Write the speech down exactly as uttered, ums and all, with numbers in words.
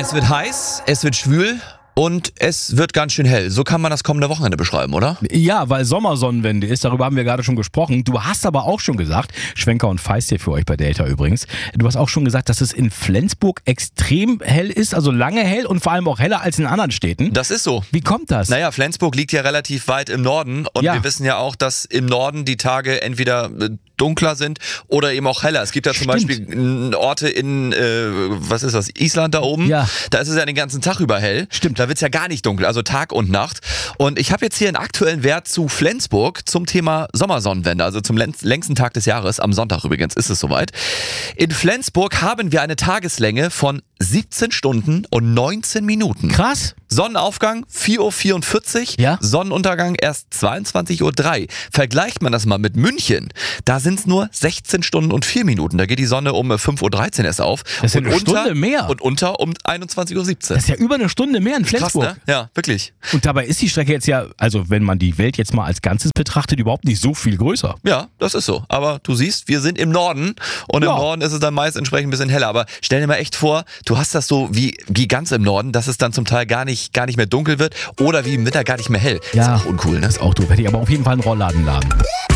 Es wird heiß, es wird schwül und es wird ganz schön hell. So kann man das kommende Wochenende beschreiben, oder? Ja, weil Sommersonnenwende ist, darüber haben wir gerade schon gesprochen. Du hast aber auch schon gesagt, Schwenker und Feist hier für euch bei Delta übrigens, du hast auch schon gesagt, dass es in Flensburg extrem hell ist, also lange hell und vor allem auch heller als in anderen Städten. Das ist so. Wie kommt das? Naja, Flensburg liegt ja relativ weit im Norden und Ja. wir wissen ja auch, dass im Norden die Tage entweder äh, dunkler sind oder eben auch heller. Es gibt ja zum Stimmt. Beispiel äh, Orte in, äh, was ist das, Island da oben. Ja. Da ist es ja den ganzen Tag über hell. Stimmt. Da wird es ja gar nicht dunkel, also Tag und Nacht. Und ich habe jetzt hier einen aktuellen Wert zu Flensburg zum Thema Sommersonnenwende, also zum längst- längsten Tag des Jahres. Am Sonntag übrigens ist es soweit. In Flensburg haben wir eine Tageslänge von siebzehn Stunden und neunzehn Minuten. Krass. Sonnenaufgang vier Uhr vierundvierzig, Ja. Sonnenuntergang erst zweiundzwanzig Uhr drei. Vergleicht man das mal mit München, da sind es nur sechzehn Stunden und vier Minuten. Da geht die Sonne um fünf Uhr dreizehn erst auf. Das ist ja und eine unter, Stunde mehr. Und unter um einundzwanzig Uhr siebzehn. Das ist ja über eine Stunde mehr in Krass, Flensburg. ne? Ja, wirklich. Und dabei ist die Strecke jetzt ja, also wenn man die Welt jetzt mal als Ganzes betrachtet, überhaupt nicht so viel größer. Ja, das ist so. Aber du siehst, wir sind im Norden und Ja. im Norden ist es dann meist entsprechend ein bisschen heller. Aber stell dir mal echt vor, du hast das so wie, wie ganz im Norden, dass es dann zum Teil gar nicht, gar nicht mehr dunkel wird oder wie im Winter gar nicht mehr hell. Ja. Ist auch uncool, ne? Das ist auch doof. Hätte ich aber auf jeden Fall einen Rollladenladen.